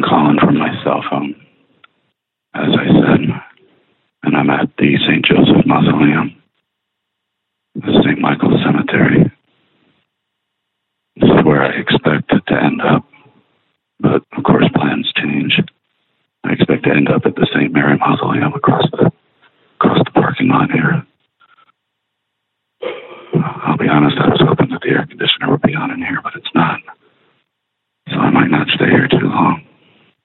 calling from my cell phone, as I said, and I'm at the St. Joseph Mausoleum, the St. Michael Cemetery. This is where I expect to end up, but of course plans change. I expect to end up at the St. Mary Mausoleum across the parking lot here. I'll be honest, I was hoping that the air conditioner would be on in here, but it's not. So I might not stay here too long.